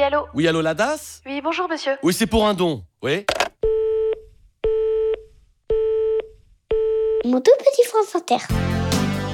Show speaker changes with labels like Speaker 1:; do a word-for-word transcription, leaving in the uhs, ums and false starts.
Speaker 1: allô?
Speaker 2: Oui, allô, la D A S?
Speaker 1: Oui, bonjour, monsieur.
Speaker 2: Oui, c'est pour un don. Oui.
Speaker 3: Mon tout petit France Inter.